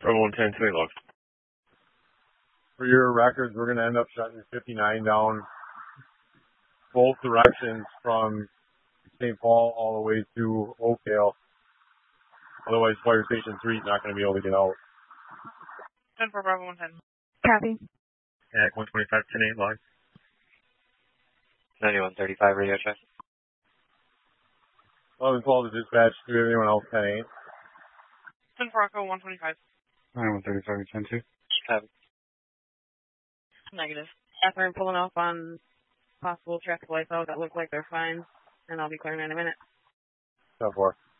Bravo 110, 2 logs. For your records, we're going to end up shutting 59 down both directions from St. Paul all the way to Oakdale. Otherwise, Fire Station 3 is not going to be able to get out. 10 for Bravo 110. Copy. Yeah, 125, 10-8 logs. 9135 radio check. 1112 to dispatch. Do anyone else 10-8? 10 for Echo 125. 9135, 10-2. Copy. Negative. After I'm pulling off on possible traffic lights out that look like they're fine, and I'll be clearing in a minute. 10-4.